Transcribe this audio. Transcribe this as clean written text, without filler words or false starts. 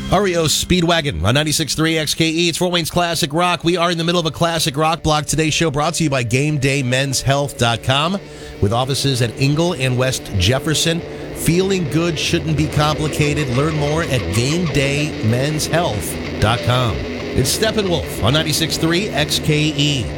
REO Speedwagon on 96.3 XKE. It's Fort Wayne's Classic Rock. We are in the middle of a classic rock block. Today's show brought to you by GameDayMen'sHealth.com with offices at Ingle and West Jefferson. Feeling good shouldn't be complicated. Learn more at GameDayMen'sHealth.com. It's Steppenwolf on 96.3 XKE.